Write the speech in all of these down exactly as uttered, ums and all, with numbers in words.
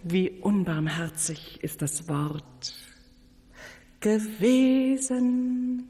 Wie unbarmherzig ist das Wort gewesen.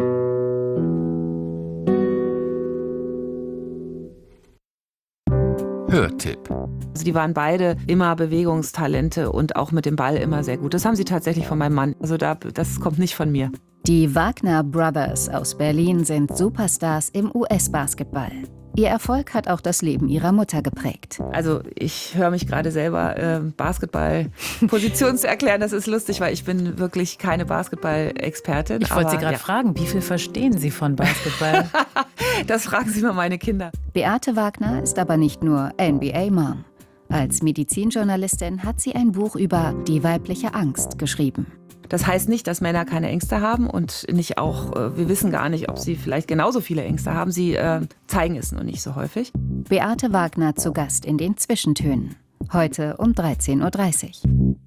Hörtipp. Also die waren beide immer Bewegungstalente und auch mit dem Ball immer sehr gut. Das haben sie tatsächlich von meinem Mann. Also da, das kommt nicht von mir. Die Wagner Brothers aus Berlin sind Superstars im U S-Basketball. Ihr Erfolg hat auch das Leben ihrer Mutter geprägt. Also ich höre mich gerade selber äh, Basketball-Position zu erklären. Das ist lustig, weil ich bin wirklich keine Basketball-Expertin. Ich wollte Sie gerade ja. fragen, wie viel verstehen Sie von Basketball? Das fragen Sie mal meine Kinder. Beate Wagner ist aber nicht nur N B A-Mom. Als Medizinjournalistin hat sie ein Buch über die weibliche Angst geschrieben. Das heißt nicht, dass Männer keine Ängste haben und nicht auch, wir wissen gar nicht, ob sie vielleicht genauso viele Ängste haben. Sie äh, zeigen es nur nicht so häufig. Beate Wagner zu Gast in den Zwischentönen. Heute um dreizehn Uhr dreißig.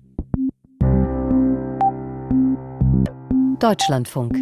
Deutschlandfunk.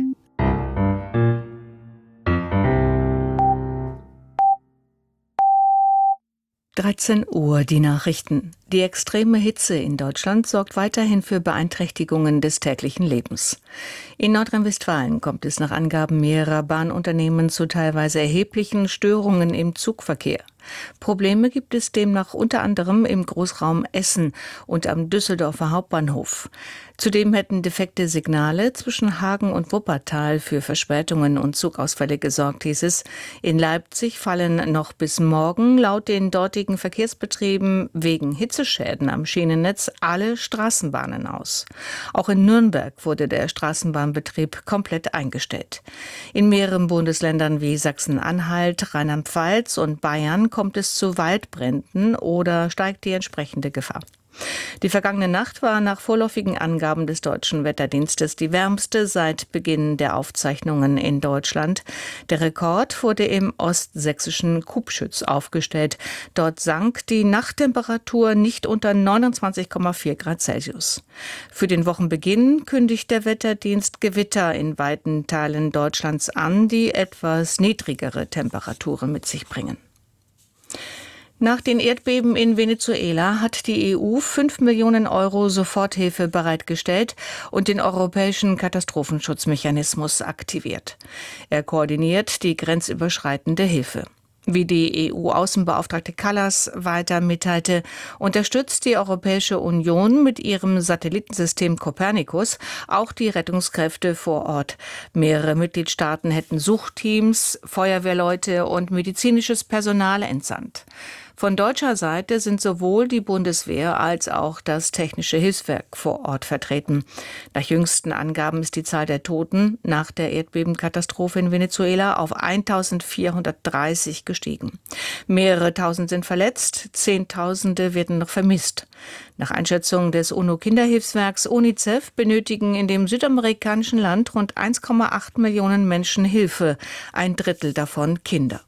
dreizehn Uhr, die Nachrichten. Die extreme Hitze in Deutschland sorgt weiterhin für Beeinträchtigungen des täglichen Lebens. In Nordrhein-Westfalen kommt es nach Angaben mehrerer Bahnunternehmen zu teilweise erheblichen Störungen im Zugverkehr. Probleme gibt es demnach unter anderem im Großraum Essen und am Düsseldorfer Hauptbahnhof. Zudem hätten defekte Signale zwischen Hagen und Wuppertal für Verspätungen und Zugausfälle gesorgt, hieß es. In Leipzig fallen noch bis morgen laut den dortigen Verkehrsbetrieben wegen Hitzeschäden am Schienennetz alle Straßenbahnen aus. Auch in Nürnberg wurde der Straßenbahnbetrieb komplett eingestellt. In mehreren Bundesländern wie Sachsen-Anhalt, Rheinland-Pfalz und Bayern kommt es zu Waldbränden oder steigt die entsprechende Gefahr. Die vergangene Nacht war nach vorläufigen Angaben des Deutschen Wetterdienstes die wärmste seit Beginn der Aufzeichnungen in Deutschland. Der Rekord wurde im ostsächsischen Kubschütz aufgestellt. Dort sank die Nachttemperatur nicht unter neunundzwanzig Komma vier Grad Celsius. Für den Wochenbeginn kündigt der Wetterdienst Gewitter in weiten Teilen Deutschlands an, die etwas niedrigere Temperaturen mit sich bringen. Nach den Erdbeben in Venezuela hat die E U fünf Millionen Euro Soforthilfe bereitgestellt und den europäischen Katastrophenschutzmechanismus aktiviert. Er koordiniert die grenzüberschreitende Hilfe. Wie die E U-Außenbeauftragte Kallas weiter mitteilte, unterstützt die Europäische Union mit ihrem Satellitensystem Copernicus auch die Rettungskräfte vor Ort. Mehrere Mitgliedstaaten hätten Suchteams, Feuerwehrleute und medizinisches Personal entsandt. Von deutscher Seite sind sowohl die Bundeswehr als auch das Technische Hilfswerk vor Ort vertreten. Nach jüngsten Angaben ist die Zahl der Toten nach der Erdbebenkatastrophe in Venezuela auf eintausendvierhundertdreißig gestiegen. Mehrere Tausend sind verletzt, Zehntausende werden noch vermisst. Nach Einschätzung des UNO-Kinderhilfswerks UNICEF benötigen in dem südamerikanischen Land rund eins Komma acht Millionen Menschen Hilfe, ein Drittel davon Kinder.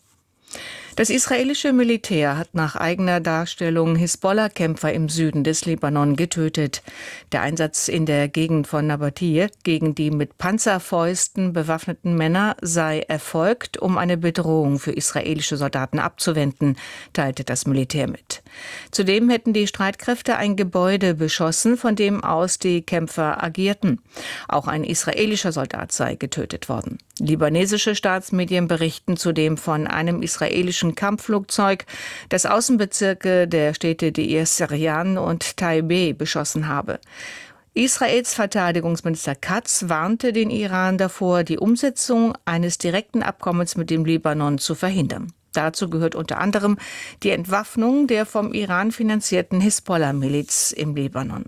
Das israelische Militär hat nach eigener Darstellung Hisbollah-Kämpfer im Süden des Libanon getötet. Der Einsatz in der Gegend von Nabatie gegen die mit Panzerfäusten bewaffneten Männer sei erfolgt, um eine Bedrohung für israelische Soldaten abzuwenden, teilte das Militär mit. Zudem hätten die Streitkräfte ein Gebäude beschossen, von dem aus die Kämpfer agierten. Auch ein israelischer Soldat sei getötet worden. Libanesische Staatsmedien berichten zudem von einem israelischen Kampfflugzeug, das Außenbezirke der Städte Deir Syrian und Taibeh beschossen habe. Israels Verteidigungsminister Katz warnte den Iran davor, die Umsetzung eines direkten Abkommens mit dem Libanon zu verhindern. Dazu gehört unter anderem die Entwaffnung der vom Iran finanzierten Hisbollah-Miliz im Libanon.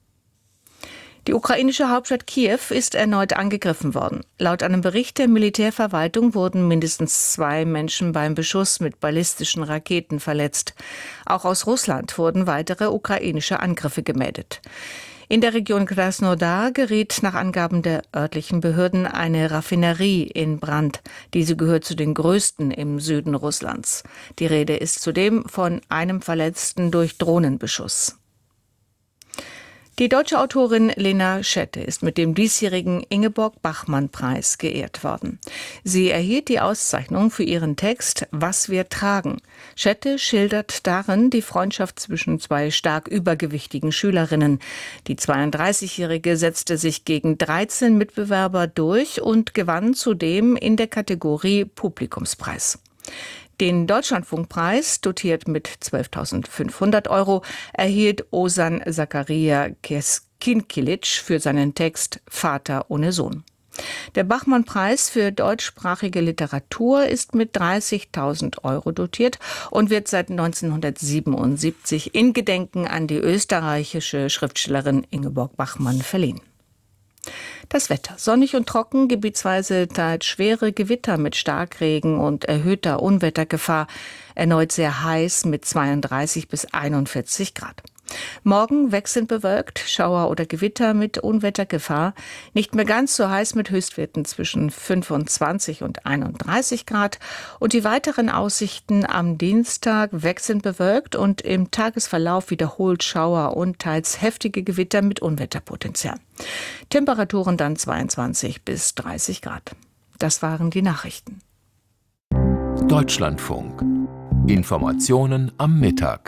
Die ukrainische Hauptstadt Kiew ist erneut angegriffen worden. Laut einem Bericht der Militärverwaltung wurden mindestens zwei Menschen beim Beschuss mit ballistischen Raketen verletzt. Auch aus Russland wurden weitere ukrainische Angriffe gemeldet. In der Region Krasnodar geriet nach Angaben der örtlichen Behörden eine Raffinerie in Brand. Diese gehört zu den größten im Süden Russlands. Die Rede ist zudem von einem Verletzten durch Drohnenbeschuss. Die deutsche Autorin Lena Schette ist mit dem diesjährigen Ingeborg-Bachmann-Preis geehrt worden. Sie erhielt die Auszeichnung für ihren Text »Was wir tragen«. Schette schildert darin die Freundschaft zwischen zwei stark übergewichtigen Schülerinnen. Die zweiunddreißigjährige setzte sich gegen dreizehn Mitbewerber durch und gewann zudem in der Kategorie Publikumspreis. Den Deutschlandfunkpreis, dotiert mit zwölftausendfünfhundert Euro, erhielt Ozan Zakaria Kinkilic für seinen Text »Vater ohne Sohn«. Der Bachmann-Preis für deutschsprachige Literatur ist mit dreißigtausend Euro dotiert und wird seit neunzehnhundertsiebenundsiebzig in Gedenken an die österreichische Schriftstellerin Ingeborg Bachmann verliehen. Das Wetter. Sonnig und trocken, gebietsweise teils schwere Gewitter mit Starkregen und erhöhter Unwettergefahr. Erneut sehr heiß mit zweiunddreißig bis einundvierzig Grad. Morgen wechselnd bewölkt, Schauer oder Gewitter mit Unwettergefahr. Nicht mehr ganz so heiß mit Höchstwerten zwischen fünfundzwanzig und einunddreißig Grad. Und die weiteren Aussichten am Dienstag wechselnd bewölkt und im Tagesverlauf wiederholt Schauer und teils heftige Gewitter mit Unwetterpotenzial. Temperaturen dann zweiundzwanzig bis dreißig Grad. Das waren die Nachrichten. Deutschlandfunk. Informationen am Mittag.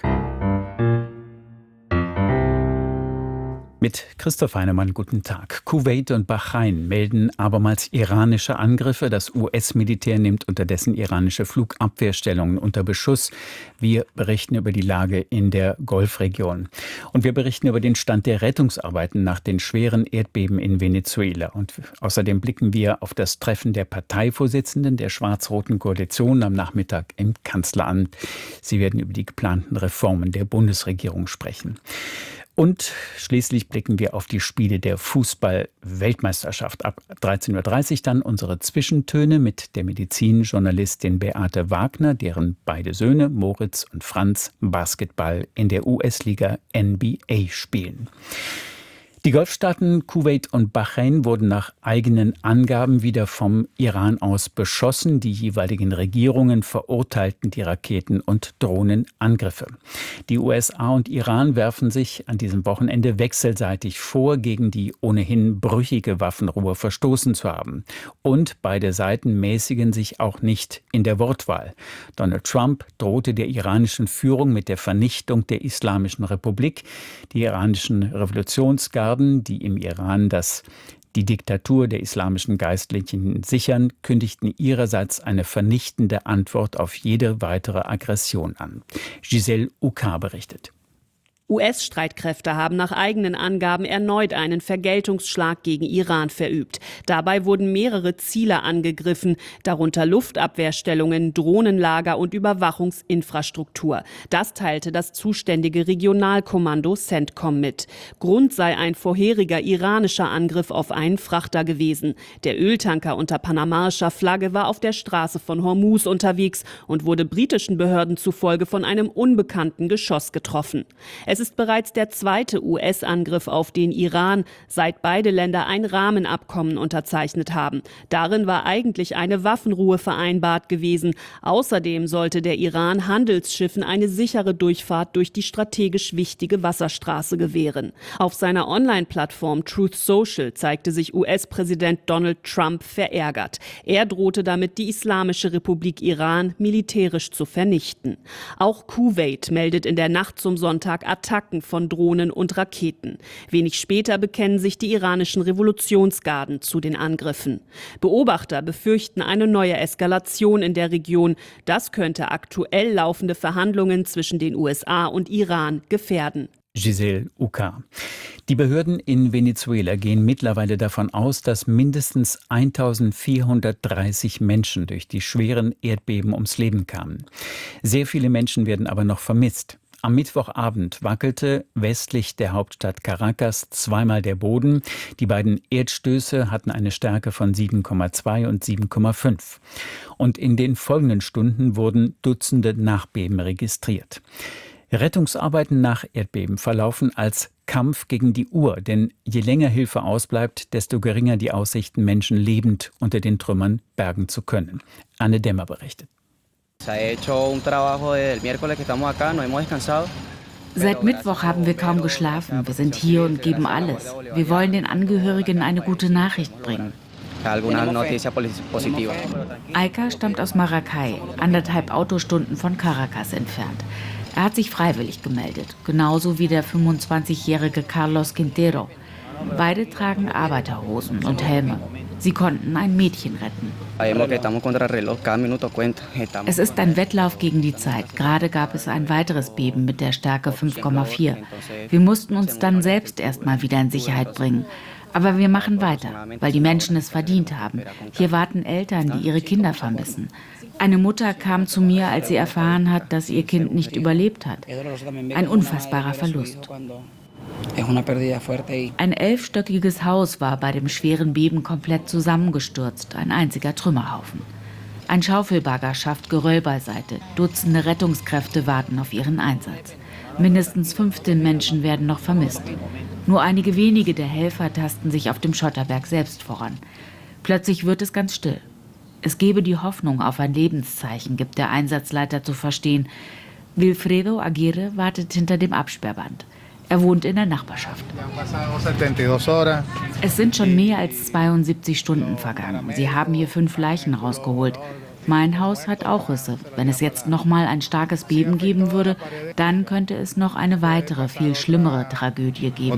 Mit Christoph Heinemann, guten Tag. Kuwait und Bahrain melden abermals iranische Angriffe. Das U S-Militär nimmt unterdessen iranische Flugabwehrstellungen unter Beschuss. Wir berichten über die Lage in der Golfregion. Und wir berichten über den Stand der Rettungsarbeiten nach den schweren Erdbeben in Venezuela. Und außerdem blicken wir auf das Treffen der Parteivorsitzenden der schwarz-roten Koalition am Nachmittag im Kanzleramt. Sie werden über die geplanten Reformen der Bundesregierung sprechen. Und schließlich blicken wir auf die Spiele der Fußball-Weltmeisterschaft. Ab dreizehn Uhr dreißig dann unsere Zwischentöne mit der Medizinjournalistin Beate Wagner, deren beide Söhne, Moritz und Franz, Basketball in der U S-Liga N B A spielen. Die Golfstaaten Kuwait und Bahrain wurden nach eigenen Angaben wieder vom Iran aus beschossen. Die jeweiligen Regierungen verurteilten die Raketen- und Drohnenangriffe. Die U S A und Iran werfen sich an diesem Wochenende wechselseitig vor, gegen die ohnehin brüchige Waffenruhe verstoßen zu haben. Und beide Seiten mäßigen sich auch nicht in der Wortwahl. Donald Trump drohte der iranischen Führung mit der Vernichtung der Islamischen Republik. Die iranischen Revolutionsgarden, die im Iran das, die Diktatur der islamischen Geistlichen sichern, kündigten ihrerseits eine vernichtende Antwort auf jede weitere Aggression an. Giselle Uka berichtet. U S-Streitkräfte haben nach eigenen Angaben erneut einen Vergeltungsschlag gegen Iran verübt. Dabei wurden mehrere Ziele angegriffen, darunter Luftabwehrstellungen, Drohnenlager und Überwachungsinfrastruktur. Das teilte das zuständige Regionalkommando CENTCOM mit. Grund sei ein vorheriger iranischer Angriff auf einen Frachter gewesen. Der Öltanker unter panamaischer Flagge war auf der Straße von Hormuz unterwegs und wurde britischen Behörden zufolge von einem unbekannten Geschoss getroffen. Es ist bereits der zweite U S-Angriff auf den Iran, seit beide Länder ein Rahmenabkommen unterzeichnet haben. Darin war eigentlich eine Waffenruhe vereinbart gewesen. Außerdem sollte der Iran Handelsschiffen eine sichere Durchfahrt durch die strategisch wichtige Wasserstraße gewähren. Auf seiner Online-Plattform Truth Social zeigte sich U S-Präsident Donald Trump verärgert. Er drohte damit, die Islamische Republik Iran militärisch zu vernichten. Auch Kuwait meldet in der Nacht zum Sonntag Attacken von Drohnen und Raketen. Wenig später bekennen sich die iranischen Revolutionsgarden zu den Angriffen. Beobachter befürchten eine neue Eskalation in der Region. Das könnte aktuell laufende Verhandlungen zwischen den U S A und Iran gefährden. Giselle Uka. Die Behörden in Venezuela gehen mittlerweile davon aus, dass mindestens eintausendvierhundertdreißig Menschen durch die schweren Erdbeben ums Leben kamen. Sehr viele Menschen werden aber noch vermisst. Am Mittwochabend wackelte westlich der Hauptstadt Caracas zweimal der Boden. Die beiden Erdstöße hatten eine Stärke von sieben Komma zwei und sieben Komma fünf. Und in den folgenden Stunden wurden Dutzende Nachbeben registriert. Rettungsarbeiten nach Erdbeben verlaufen als Kampf gegen die Uhr, denn je länger Hilfe ausbleibt, desto geringer die Aussichten, Menschen lebend unter den Trümmern bergen zu können. Anne Dämmer berichtet. Seit Mittwoch haben wir kaum geschlafen. Wir sind hier und geben alles. Wir wollen den Angehörigen eine gute Nachricht bringen. Aika stammt aus Maracay, anderthalb Autostunden von Caracas entfernt. Er hat sich freiwillig gemeldet, genauso wie der fünfundzwanzigjährige Carlos Quintero. Beide tragen Arbeiterhosen und Helme. Sie konnten ein Mädchen retten. Es ist ein Wettlauf gegen die Zeit. Gerade gab es ein weiteres Beben mit der Stärke fünf Komma vier. Wir mussten uns dann selbst erst mal wieder in Sicherheit bringen. Aber wir machen weiter, weil die Menschen es verdient haben. Hier warten Eltern, die ihre Kinder vermissen. Eine Mutter kam zu mir, als sie erfahren hat, dass ihr Kind nicht überlebt hat. Ein unfassbarer Verlust. Ein elfstöckiges Haus war bei dem schweren Beben komplett zusammengestürzt, ein einziger Trümmerhaufen. Ein Schaufelbagger schafft Geröll beiseite. Dutzende Rettungskräfte warten auf ihren Einsatz. Mindestens fünfzehn Menschen werden noch vermisst. Nur einige wenige der Helfer tasten sich auf dem Schotterberg selbst voran. Plötzlich wird es ganz still. Es gebe die Hoffnung auf ein Lebenszeichen, gibt der Einsatzleiter zu verstehen. Wilfredo Aguirre wartet hinter dem Absperrband. Er wohnt in der Nachbarschaft. Es sind schon mehr als zweiundsiebzig Stunden vergangen. Sie haben hier fünf Leichen rausgeholt. Mein Haus hat auch Risse. Wenn es jetzt noch mal ein starkes Beben geben würde, dann könnte es noch eine weitere, viel schlimmere Tragödie geben.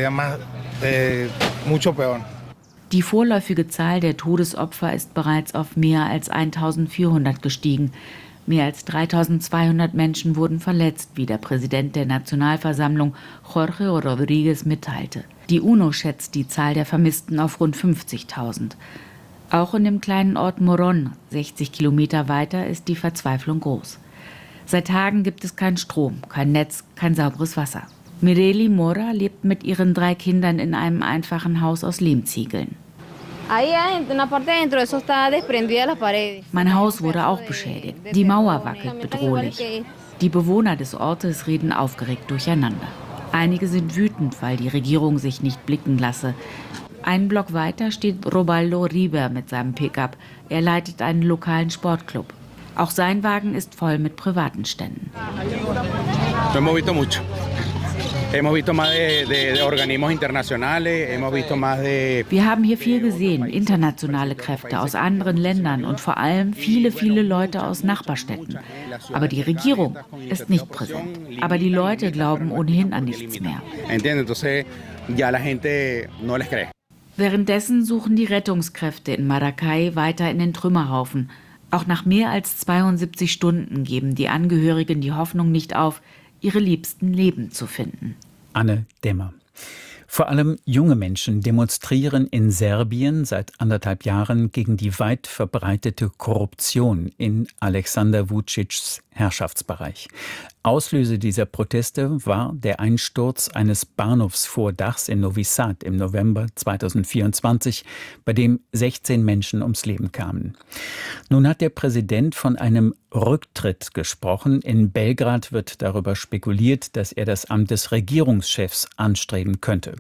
Die vorläufige Zahl der Todesopfer ist bereits auf mehr als eintausendvierhundert gestiegen. Mehr als dreitausendzweihundert Menschen wurden verletzt, wie der Präsident der Nationalversammlung Jorge Rodríguez mitteilte. Die UNO schätzt die Zahl der Vermissten auf rund fünfzigtausend. Auch in dem kleinen Ort Morón, sechzig Kilometer weiter, ist die Verzweiflung groß. Seit Tagen gibt es keinen Strom, kein Netz, kein sauberes Wasser. Mireli Mora lebt mit ihren drei Kindern in einem einfachen Haus aus Lehmziegeln. Mein Haus wurde auch beschädigt. Die Mauer wackelt bedrohlich. Die Bewohner des Ortes reden aufgeregt durcheinander. Einige sind wütend, weil die Regierung sich nicht blicken lasse. Einen Block weiter steht Robaldo Riber mit seinem Pickup. Er leitet einen lokalen Sportclub. Auch sein Wagen ist voll mit privaten Ständen. Wir haben hier viel gesehen, internationale Kräfte aus anderen Ländern und vor allem viele, viele Leute aus Nachbarstädten. Aber die Regierung ist nicht präsent. Aber die Leute glauben ohnehin an nichts mehr. Währenddessen suchen die Rettungskräfte in Maracay weiter in den Trümmerhaufen. Auch nach mehr als zweiundsiebzig Stunden geben die Angehörigen die Hoffnung nicht auf, ihre Liebsten lebend zu finden. Anne Dämmer. Vor allem junge Menschen demonstrieren in Serbien seit anderthalb Jahren gegen die weit verbreitete Korruption in Alexander Vučićs Herrschaftsbereich. Auslöser dieser Proteste war der Einsturz eines Bahnhofsvordachs in Novi Sad im November zweitausendvierundzwanzig, bei dem sechzehn Menschen ums Leben kamen. Nun hat der Präsident von einem Rücktritt gesprochen. In Belgrad wird darüber spekuliert, dass er das Amt des Regierungschefs anstreben könnte.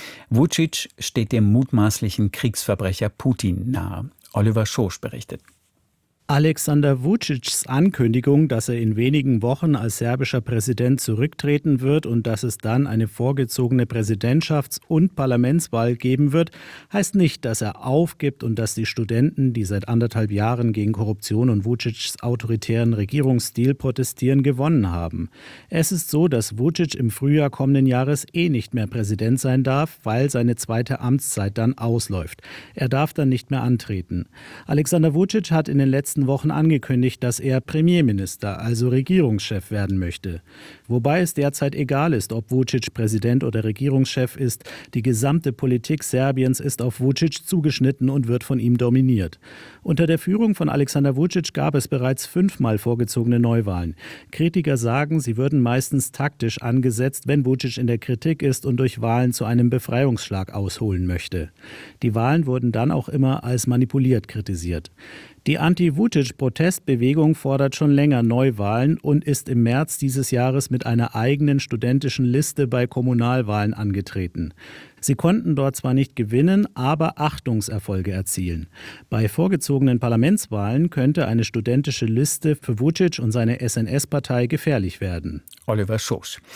Vučić steht dem mutmaßlichen Kriegsverbrecher Putin nahe. Oliver Schosch berichtet. Alexander Vučićs Ankündigung, dass er in wenigen Wochen als serbischer Präsident zurücktreten wird und dass es dann eine vorgezogene Präsidentschafts- und Parlamentswahl geben wird, heißt nicht, dass er aufgibt und dass die Studenten, die seit anderthalb Jahren gegen Korruption und Vučićs autoritären Regierungsstil protestieren, gewonnen haben. Es ist so, dass Vučić im Frühjahr kommenden Jahres eh nicht mehr Präsident sein darf, weil seine zweite Amtszeit dann ausläuft. Er darf dann nicht mehr antreten. Alexander Vučić hat in den letzten Wochen angekündigt, dass er Premierminister, also Regierungschef werden möchte. Wobei es derzeit egal ist, ob Vučić Präsident oder Regierungschef ist. Die gesamte Politik Serbiens ist auf Vučić zugeschnitten und wird von ihm dominiert. Unter der Führung von Alexander Vučić gab es bereits fünfmal vorgezogene Neuwahlen. Kritiker sagen, sie würden meistens taktisch angesetzt, wenn Vučić in der Kritik ist und durch Wahlen zu einem Befreiungsschlag ausholen möchte. Die Wahlen wurden dann auch immer als manipuliert kritisiert. Die Anti-Vučić-Protestbewegung fordert schon länger Neuwahlen und ist im März dieses Jahres mit einer eigenen studentischen Liste bei Kommunalwahlen angetreten. Sie konnten dort zwar nicht gewinnen, aber Achtungserfolge erzielen. Bei vorgezogenen Parlamentswahlen könnte eine studentische Liste für Vučić und seine S N S-Partei gefährlich werden. Oliver Schosch.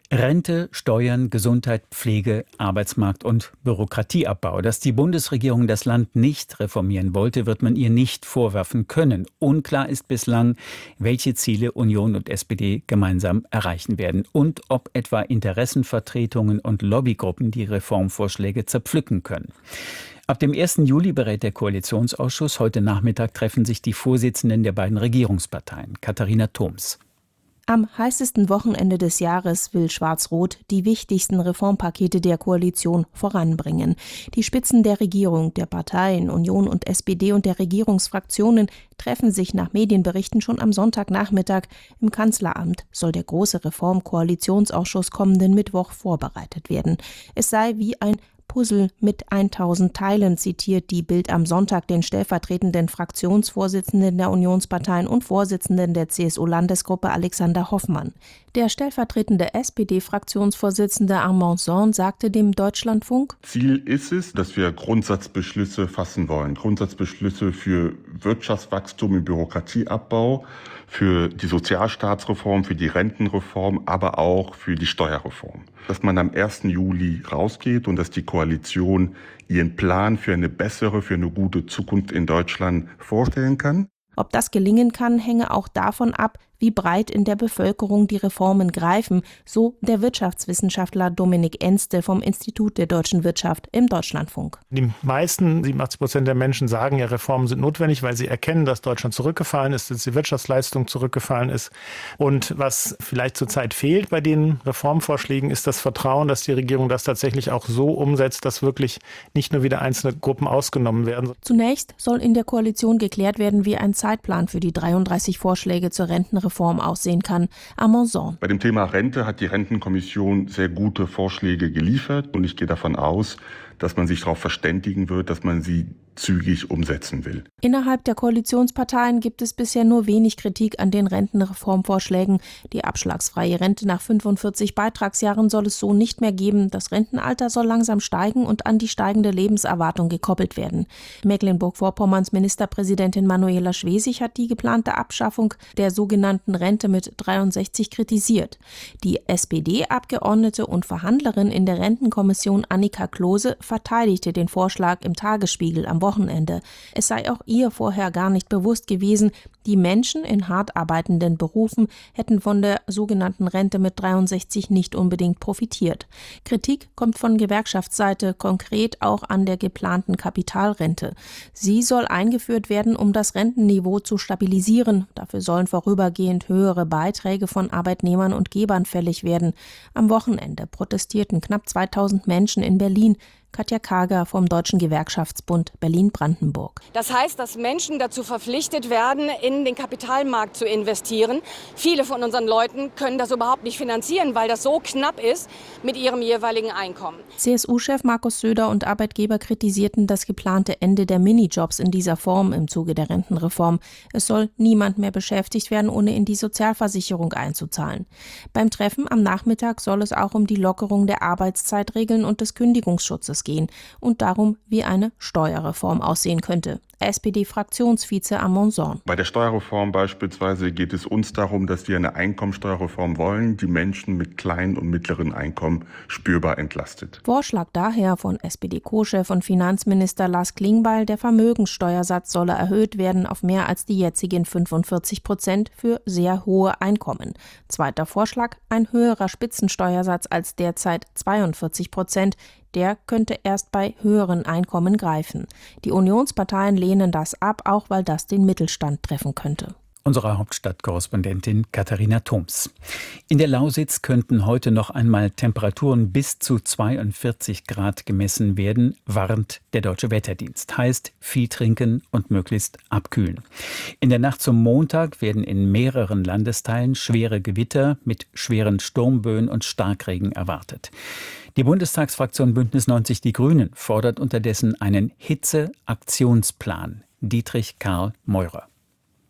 Rente, Steuern, Gesundheit, Pflege, Arbeitsmarkt und Bürokratieabbau. Dass die Bundesregierung das Land nicht reformieren wollte, wird man ihr nicht vorwerfen können. Unklar ist bislang, welche Ziele Union und S P D gemeinsam erreichen werden und ob etwa Interessenvertretungen und Lobbygruppen die Reformvorschläge zerpflücken können. Ab dem ersten Juli berät der Koalitionsausschuss. Heute Nachmittag treffen sich die Vorsitzenden der beiden Regierungsparteien. Katharina Thoms. Am heißesten Wochenende des Jahres will Schwarz-Rot die wichtigsten Reformpakete der Koalition voranbringen. Die Spitzen der Regierung, der Parteien Union und S P D und der Regierungsfraktionen treffen sich nach Medienberichten schon am Sonntagnachmittag. Im Kanzleramt soll der große Reformkoalitionsausschuss kommenden Mittwoch vorbereitet werden. Es sei wie ein Puzzle mit tausend Teilen, zitiert die Bild am Sonntag den stellvertretenden Fraktionsvorsitzenden der Unionsparteien und Vorsitzenden der C S U-Landesgruppe Alexander Hoffmann. Der stellvertretende S P D-Fraktionsvorsitzende Armand Sorn sagte dem Deutschlandfunk: Ziel ist es, dass wir Grundsatzbeschlüsse fassen wollen. Grundsatzbeschlüsse für Wirtschaftswachstum und Bürokratieabbau, für die Sozialstaatsreform, für die Rentenreform, aber auch für die Steuerreform. Dass man am ersten Juli rausgeht und dass die Koalition ihren Plan für eine bessere, für eine gute Zukunft in Deutschland vorstellen kann. Ob das gelingen kann, hänge auch davon ab, wie breit in der Bevölkerung die Reformen greifen, so der Wirtschaftswissenschaftler Dominik Enste vom Institut der deutschen Wirtschaft im Deutschlandfunk. Die meisten, siebenundachtzig Prozent der Menschen sagen ja, Reformen sind notwendig, weil sie erkennen, dass Deutschland zurückgefallen ist, dass die Wirtschaftsleistung zurückgefallen ist. Und was vielleicht zurzeit fehlt bei den Reformvorschlägen, ist das Vertrauen, dass die Regierung das tatsächlich auch so umsetzt, dass wirklich nicht nur wieder einzelne Gruppen ausgenommen werden. Zunächst soll in der Koalition geklärt werden, wie ein Zeitplan für die dreiunddreißig Vorschläge zur Rentenreform Reform aussehen kann. Armand Sorn. Bei dem Thema Rente hat die Rentenkommission sehr gute Vorschläge geliefert und ich gehe davon aus, dass man sich darauf verständigen wird, dass man sie zügig umsetzen will. Innerhalb der Koalitionsparteien gibt es bisher nur wenig Kritik an den Rentenreformvorschlägen. Die abschlagsfreie Rente nach fünfundvierzig Beitragsjahren soll es so nicht mehr geben. Das Rentenalter soll langsam steigen und an die steigende Lebenserwartung gekoppelt werden. Mecklenburg-Vorpommerns Ministerpräsidentin Manuela Schwesig hat die geplante Abschaffung der sogenannten Rente mit dreiundsechzig kritisiert. Die S P D-Abgeordnete und Verhandlerin in der Rentenkommission Annika Klose verteidigte den Vorschlag im Tagesspiegel am Wochenende. Es sei auch ihr vorher gar nicht bewusst gewesen, die Menschen in hart arbeitenden Berufen hätten von der sogenannten Rente mit dreiundsechzig nicht unbedingt profitiert. Kritik kommt von Gewerkschaftsseite, konkret auch an der geplanten Kapitalrente. Sie soll eingeführt werden, um das Rentenniveau zu stabilisieren. Dafür sollen vorübergehend höhere Beiträge von Arbeitnehmern und Gebern fällig werden. Am Wochenende protestierten knapp zweitausend Menschen in Berlin. Katja Kager vom Deutschen Gewerkschaftsbund Berlin-Brandenburg. Das heißt, dass Menschen dazu verpflichtet werden, in den Kapitalmarkt zu investieren. Viele von unseren Leuten können das überhaupt nicht finanzieren, weil das so knapp ist mit ihrem jeweiligen Einkommen. C S U-Chef Markus Söder und Arbeitgeber kritisierten das geplante Ende der Minijobs in dieser Form im Zuge der Rentenreform. Es soll niemand mehr beschäftigt werden, ohne in die Sozialversicherung einzuzahlen. Beim Treffen am Nachmittag soll es auch um die Lockerung der Arbeitszeitregeln und des Kündigungsschutzes gehen und darum, wie eine Steuerreform aussehen könnte. S P D-Fraktionsvize Armand Sorn. Bei der Steuerreform beispielsweise geht es uns darum, dass wir eine Einkommensteuerreform wollen, die Menschen mit kleinen und mittleren Einkommen spürbar entlastet. Vorschlag daher von S P D-Co-Chef und Finanzminister Lars Klingbeil, der Vermögenssteuersatz solle erhöht werden auf mehr als die jetzigen fünfundvierzig Prozent für sehr hohe Einkommen. Zweiter Vorschlag, ein höherer Spitzensteuersatz als derzeit zweiundvierzig Prozent. Der könnte erst bei höheren Einkommen greifen. Die Unionsparteien lehnen das ab, auch weil das den Mittelstand treffen könnte. Unsere Hauptstadtkorrespondentin Katharina Thoms. In der Lausitz könnten heute noch einmal Temperaturen bis zu zweiundvierzig Grad gemessen werden, warnt der Deutsche Wetterdienst. Heißt, viel trinken und möglichst abkühlen. In der Nacht zum Montag werden in mehreren Landesteilen schwere Gewitter mit schweren Sturmböen und Starkregen erwartet. Die Bundestagsfraktion Bündnis neunzig Die Grünen fordert unterdessen einen Hitze-Aktionsplan. Dietrich Karl Meurer.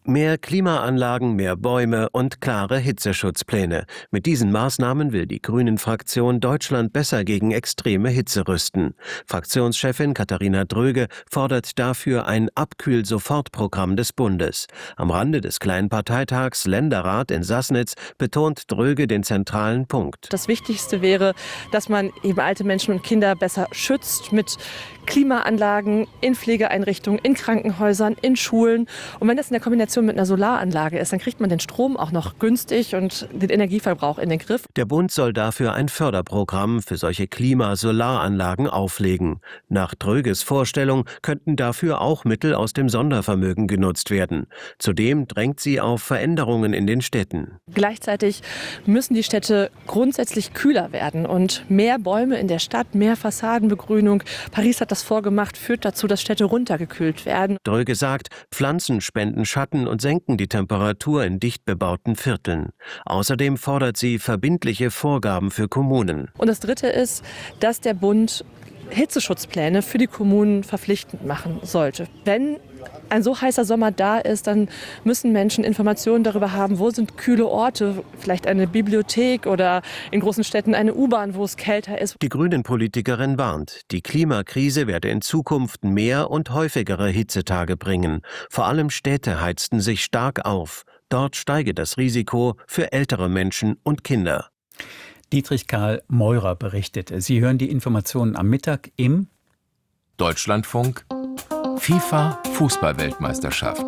Mehr Klimaanlagen, mehr Bäume und klare Hitzeschutzpläne. Mit diesen Maßnahmen will die Grünen-Fraktion Deutschland besser gegen extreme Hitze rüsten. Fraktionschefin Katharina Dröge fordert dafür ein Abkühl-Sofortprogramm des Bundes. Am Rande des kleinen Parteitags Länderrat in Sassnitz betont Dröge den zentralen Punkt. Das Wichtigste wäre, dass man eben alte Menschen und Kinder besser schützt mit Klimaanlagen in Pflegeeinrichtungen, in Krankenhäusern, in Schulen. Und wenn das in der Kombination mit einer Solaranlage ist, dann kriegt man den Strom auch noch günstig und den Energieverbrauch in den Griff. Der Bund soll dafür ein Förderprogramm für solche Klimasolaranlagen auflegen. Nach Dröges Vorstellung könnten dafür auch Mittel aus dem Sondervermögen genutzt werden. Zudem drängt sie auf Veränderungen in den Städten. Gleichzeitig müssen die Städte grundsätzlich kühler werden und mehr Bäume in der Stadt, mehr Fassadenbegrünung. Paris hat das vorgemacht, führt dazu, dass Städte runtergekühlt werden. Dröge sagt, Pflanzen spenden Schatten und senken die Temperatur in dicht bebauten Vierteln. Außerdem fordert sie verbindliche Vorgaben für Kommunen. Und das Dritte ist, dass der Bund Hitzeschutzpläne für die Kommunen verpflichtend machen sollte. Wenn ein so heißer Sommer da ist, dann müssen Menschen Informationen darüber haben, wo sind kühle Orte, vielleicht eine Bibliothek oder in großen Städten eine U-Bahn, wo es kälter ist. Die Grünen-Politikerin warnt, die Klimakrise werde in Zukunft mehr und häufigere Hitzetage bringen. Vor allem Städte heizten sich stark auf. Dort steige das Risiko für ältere Menschen und Kinder. Dietrich Karl Meurer berichtete. Sie hören die Informationen am Mittag im Deutschlandfunk FIFA Fußball-Weltmeisterschaft.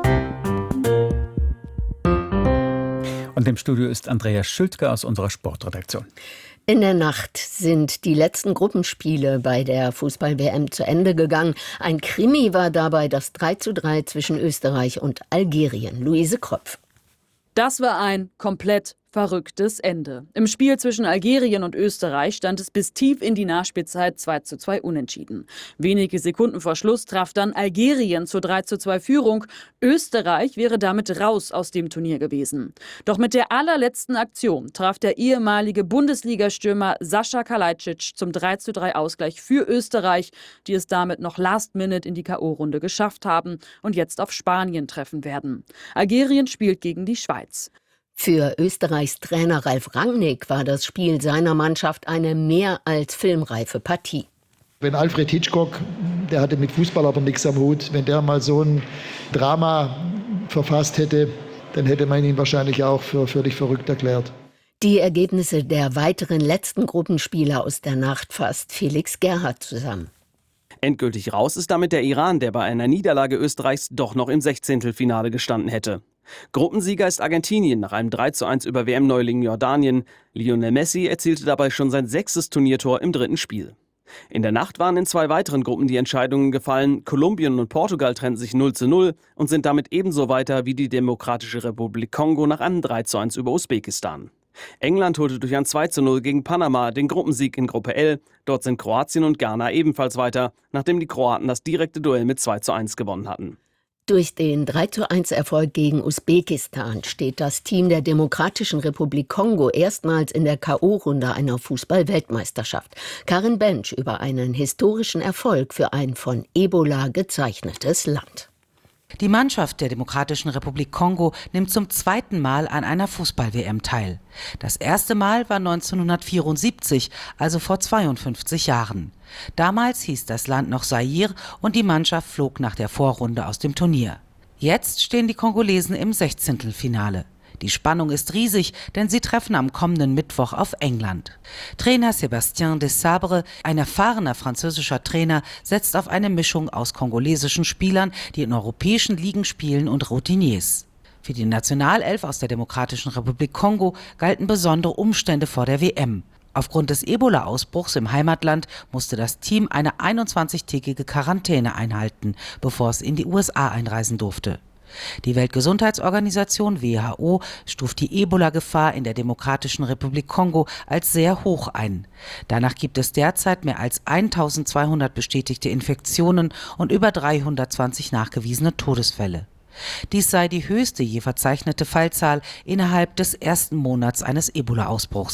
Und im Studio ist Andreas Schültke aus unserer Sportredaktion. In der Nacht sind die letzten Gruppenspiele bei der Fußball-W M zu Ende gegangen. Ein Krimi war dabei das drei zu drei zwischen Österreich und Algerien. Luise Kropf. Das war ein komplett verrücktes Ende. Im Spiel zwischen Algerien und Österreich stand es bis tief in die Nachspielzeit zwei zu zwei unentschieden. Wenige Sekunden vor Schluss traf dann Algerien zur drei zu zwei Führung. Österreich wäre damit raus aus dem Turnier gewesen. Doch mit der allerletzten Aktion traf der ehemalige Bundesligastürmer Sascha Kalajdzic zum drei zu drei Ausgleich für Österreich, die es damit noch last minute in die K O-Runde geschafft haben und jetzt auf Spanien treffen werden. Algerien spielt gegen die Schweiz. Für Österreichs Trainer Ralf Rangnick war das Spiel seiner Mannschaft eine mehr als filmreife Partie. Wenn Alfred Hitchcock, der hatte mit Fußball aber nichts am Hut, wenn der mal so ein Drama verfasst hätte, dann hätte man ihn wahrscheinlich auch für völlig verrückt erklärt. Die Ergebnisse der weiteren letzten Gruppenspiele aus der Nacht fasst Felix Gerhardt zusammen. Endgültig raus ist damit der Iran, der bei einer Niederlage Österreichs doch noch im Sechzehntelfinale gestanden hätte. Gruppensieger ist Argentinien nach einem drei zu eins über W M-Neuling Jordanien. Lionel Messi erzielte dabei schon sein sechstes Turniertor im dritten Spiel. In der Nacht waren in zwei weiteren Gruppen die Entscheidungen gefallen. Kolumbien und Portugal trennten sich null zu null und sind damit ebenso weiter wie die Demokratische Republik Kongo nach einem drei zu eins über Usbekistan. England holte durch ein zwei zu null gegen Panama den Gruppensieg in Gruppe L. Dort sind Kroatien und Ghana ebenfalls weiter, nachdem die Kroaten das direkte Duell mit zwei zu eins gewonnen hatten. Durch den drei zu eins Erfolg gegen Usbekistan steht das Team der Demokratischen Republik Kongo erstmals in der K O-Runde einer Fußball-Weltmeisterschaft. Karin Bench über einen historischen Erfolg für ein von Ebola gezeichnetes Land. Die Mannschaft der Demokratischen Republik Kongo nimmt zum zweiten Mal an einer Fußball-W M teil. Das erste Mal war neunzehnhundertvierundsiebzig, also vor zweiundfünfzig Jahren. Damals hieß das Land noch Zaire und die Mannschaft flog nach der Vorrunde aus dem Turnier. Jetzt stehen die Kongolesen im Sechzehntelfinale. Die Spannung ist riesig, denn sie treffen am kommenden Mittwoch auf England. Trainer Sébastien Desabre, ein erfahrener französischer Trainer, setzt auf eine Mischung aus kongolesischen Spielern, die in europäischen Ligen spielen, und Routiniers. Für die Nationalelf aus der Demokratischen Republik Kongo galten besondere Umstände vor der W M. Aufgrund des Ebola-Ausbruchs im Heimatland musste das Team eine einundzwanzigtägige Quarantäne einhalten, bevor es in die U S A einreisen durfte. Die Weltgesundheitsorganisation W H O stuft die Ebola-Gefahr in der Demokratischen Republik Kongo als sehr hoch ein. Danach gibt es derzeit mehr als eintausendzweihundert bestätigte Infektionen und über dreihundertzwanzig nachgewiesene Todesfälle. Dies sei die höchste je verzeichnete Fallzahl innerhalb des ersten Monats eines Ebola-Ausbruchs.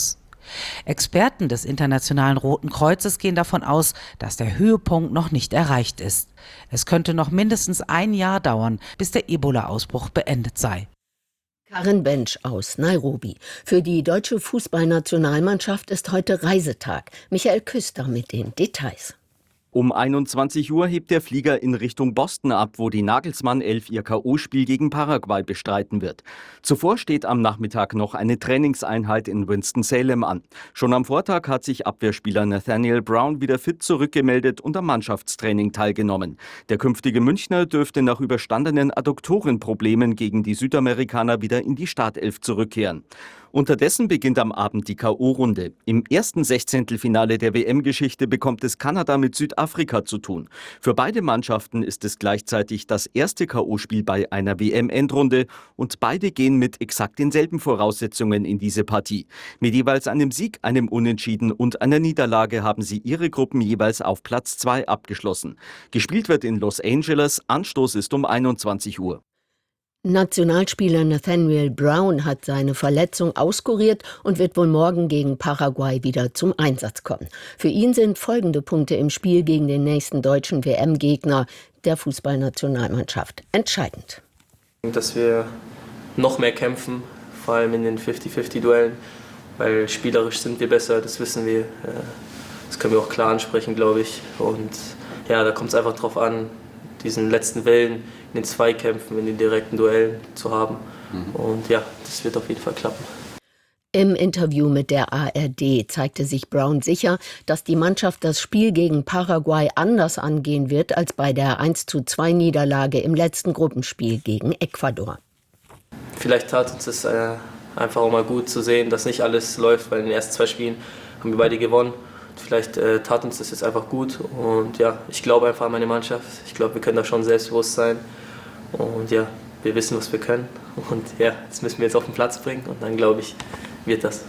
Experten des Internationalen Roten Kreuzes gehen davon aus, dass der Höhepunkt noch nicht erreicht ist. Es könnte noch mindestens ein Jahr dauern, bis der Ebola-Ausbruch beendet sei. Karin Bench aus Nairobi. Für die deutsche Fußballnationalmannschaft ist heute Reisetag. Michael Küster mit den Details. Um einundzwanzig Uhr hebt der Flieger in Richtung Boston ab, wo die Nagelsmann elf ihr K O-Spiel gegen Paraguay bestreiten wird. Zuvor steht am Nachmittag noch eine Trainingseinheit in Winston-Salem an. Schon am Vortag hat sich Abwehrspieler Nathaniel Brown wieder fit zurückgemeldet und am Mannschaftstraining teilgenommen. Der künftige Münchner dürfte nach überstandenen Adduktorenproblemen gegen die Südamerikaner wieder in die Startelf zurückkehren. Unterdessen beginnt am Abend die K O-Runde. Im ersten Sechzehntelfinale der W M-Geschichte bekommt es Kanada mit Südafrika zu tun. Für beide Mannschaften ist es gleichzeitig das erste K O-Spiel bei einer W M-Endrunde und beide gehen mit exakt denselben Voraussetzungen in diese Partie. Mit jeweils einem Sieg, einem Unentschieden und einer Niederlage haben sie ihre Gruppen jeweils auf Platz zwei abgeschlossen. Gespielt wird in Los Angeles, Anstoß ist um einundzwanzig Uhr. Nationalspieler Nathaniel Brown hat seine Verletzung auskuriert und wird wohl morgen gegen Paraguay wieder zum Einsatz kommen. Für ihn sind folgende Punkte im Spiel gegen den nächsten deutschen W M-Gegner der Fußballnationalmannschaft entscheidend. Dass wir noch mehr kämpfen, vor allem in den fünfzig fünfzig-Duellen, weil spielerisch sind wir besser, das wissen wir. Das können wir auch klar ansprechen, glaube ich. Und ja, da kommt es einfach drauf an, diesen letzten Willen in den Zweikämpfen, in den direkten Duellen zu haben. Mhm. Und ja, das wird auf jeden Fall klappen. Im Interview mit der A R D zeigte sich Brown sicher, dass die Mannschaft das Spiel gegen Paraguay anders angehen wird als bei der eins zu zwei Niederlage im letzten Gruppenspiel gegen Ecuador. Vielleicht tat uns es äh, einfach auch mal gut zu sehen, dass nicht alles läuft, weil in den ersten zwei Spielen haben wir beide gewonnen. Vielleicht äh, tat uns das jetzt einfach gut und ja, ich glaube einfach an meine Mannschaft. Ich glaube, wir können da schon selbstbewusst sein und ja, wir wissen, was wir können und ja, das müssen wir jetzt auf den Platz bringen und dann glaube ich, wird das.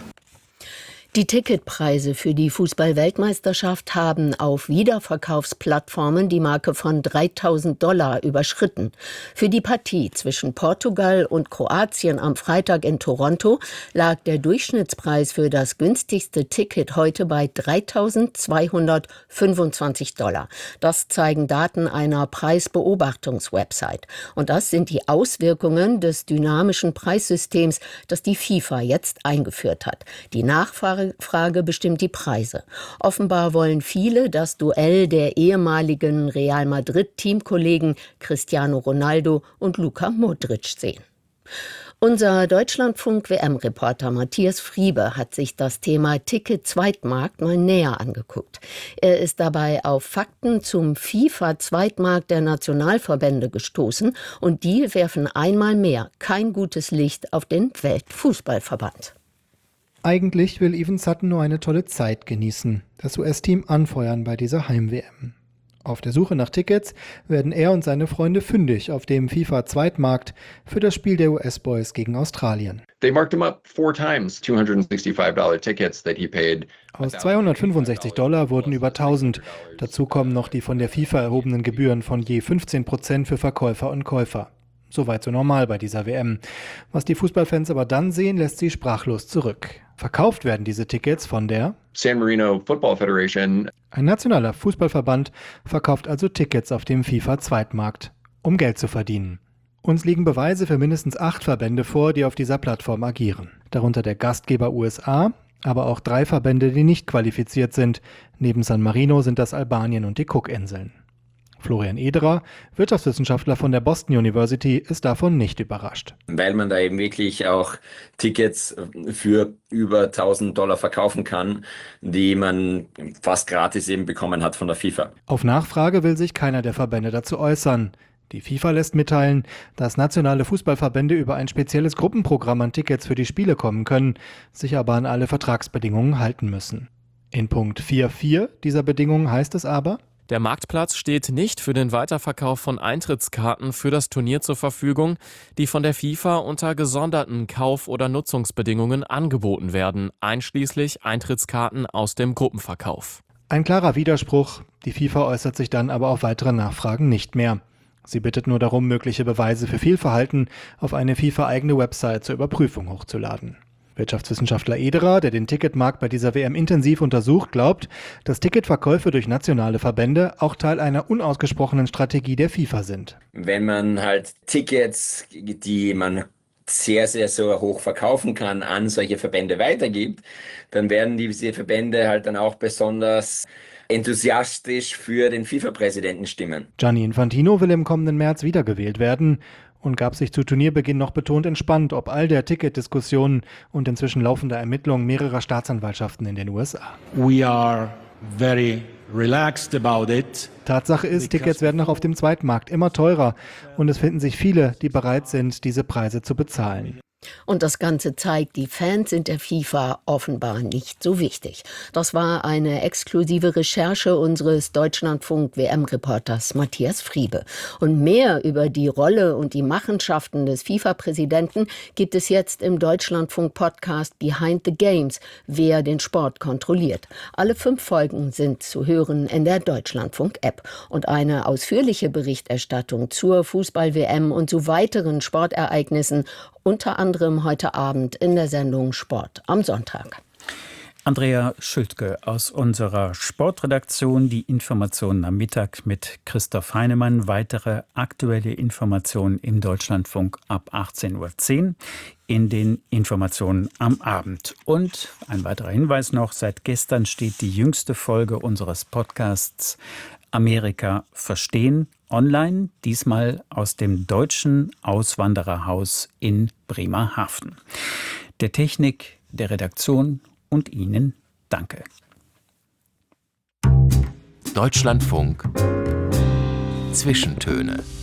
Die Ticketpreise für die Fußball-Weltmeisterschaft haben auf Wiederverkaufsplattformen die Marke von dreitausend Dollar überschritten. Für die Partie zwischen Portugal und Kroatien am Freitag in Toronto lag der Durchschnittspreis für das günstigste Ticket heute bei dreitausendzweihundertfünfundzwanzig Dollar. Das zeigen Daten einer Preisbeobachtungswebsite. Und das sind die Auswirkungen des dynamischen Preissystems, das die FIFA jetzt eingeführt hat. Die Nachfrage Frage bestimmt die Preise. Offenbar wollen viele das Duell der ehemaligen Real Madrid-Teamkollegen Cristiano Ronaldo und Luka Modric sehen. Unser Deutschlandfunk-W M-Reporter Matthias Friebe hat sich das Thema Ticket-Zweitmarkt mal näher angeguckt. Er ist dabei auf Fakten zum FIFA-Zweitmarkt der Nationalverbände gestoßen und die werfen einmal mehr kein gutes Licht auf den Weltfußballverband. Eigentlich will Even Sutton nur eine tolle Zeit genießen, das U S-Team anfeuern bei dieser Heim-W M. Auf der Suche nach Tickets werden er und seine Freunde fündig auf dem FIFA-Zweitmarkt für das Spiel der U S-Boys gegen Australien. They marked him up four times, two hundred sixty-five dollar tickets that he paid. Aus zweihundertfünfundsechzig Dollar wurden über tausend. Dazu kommen noch die von der FIFA erhobenen Gebühren von je fünfzehn Prozent für Verkäufer und Käufer. Soweit so normal bei dieser W M. Was die Fußballfans aber dann sehen, lässt sie sprachlos zurück. Verkauft werden diese Tickets von der San Marino Football Federation. Ein nationaler Fußballverband verkauft also Tickets auf dem FIFA-Zweitmarkt, um Geld zu verdienen. Uns liegen Beweise für mindestens acht Verbände vor, die auf dieser Plattform agieren. Darunter der Gastgeber U S A, aber auch drei Verbände, die nicht qualifiziert sind. Neben San Marino sind das Albanien und die Cookinseln. Florian Ederer, Wirtschaftswissenschaftler von der Boston University, ist davon nicht überrascht. Weil man da eben wirklich auch Tickets für über tausend Dollar verkaufen kann, die man fast gratis eben bekommen hat von der FIFA. Auf Nachfrage will sich keiner der Verbände dazu äußern. Die FIFA lässt mitteilen, dass nationale Fußballverbände über ein spezielles Gruppenprogramm an Tickets für die Spiele kommen können, sich aber an alle Vertragsbedingungen halten müssen. In Punkt vier Punkt vier dieser Bedingungen heißt es aber: Der Marktplatz steht nicht für den Weiterverkauf von Eintrittskarten für das Turnier zur Verfügung, die von der FIFA unter gesonderten Kauf- oder Nutzungsbedingungen angeboten werden, einschließlich Eintrittskarten aus dem Gruppenverkauf. Ein klarer Widerspruch. Die FIFA äußert sich dann aber auf weitere Nachfragen nicht mehr. Sie bittet nur darum, mögliche Beweise für Fehlverhalten auf eine FIFA-eigene Website zur Überprüfung hochzuladen. Wirtschaftswissenschaftler Ederer, der den Ticketmarkt bei dieser W M intensiv untersucht, glaubt, dass Ticketverkäufe durch nationale Verbände auch Teil einer unausgesprochenen Strategie der FIFA sind. Wenn man halt Tickets, die man sehr, sehr so hoch verkaufen kann, an solche Verbände weitergibt, dann werden diese Verbände halt dann auch besonders enthusiastisch für den FIFA-Präsidenten stimmen. Gianni Infantino will im kommenden März wiedergewählt werden und gab sich zu Turnierbeginn noch betont entspannt, ob all der Ticketdiskussionen und inzwischen laufender Ermittlungen mehrerer Staatsanwaltschaften in den U S A. We are very relaxed about it. Tatsache ist, Tickets werden auch auf dem Zweitmarkt immer teurer und es finden sich viele, die bereit sind, diese Preise zu bezahlen. Und das Ganze zeigt, die Fans sind der FIFA offenbar nicht so wichtig. Das war eine exklusive Recherche unseres Deutschlandfunk-W M-Reporters Matthias Friebe. Und mehr über die Rolle und die Machenschaften des FIFA-Präsidenten gibt es jetzt im Deutschlandfunk-Podcast Behind the Games, wer den Sport kontrolliert. Alle fünf Folgen sind zu hören in der Deutschlandfunk-App. Und eine ausführliche Berichterstattung zur Fußball-W M und zu weiteren Sportereignissen unter anderem heute Abend in der Sendung Sport am Sonntag. Andrea Schültke aus unserer Sportredaktion. Die Informationen am Mittag mit Christoph Heinemann. Weitere aktuelle Informationen im Deutschlandfunk ab achtzehn Uhr zehn in den Informationen am Abend. Und ein weiterer Hinweis noch, seit gestern steht die jüngste Folge unseres Podcasts Amerika verstehen online, diesmal aus dem Deutschen Auswandererhaus in Bremerhaven. Der Technik, der Redaktion und Ihnen danke. Deutschlandfunk Zwischentöne.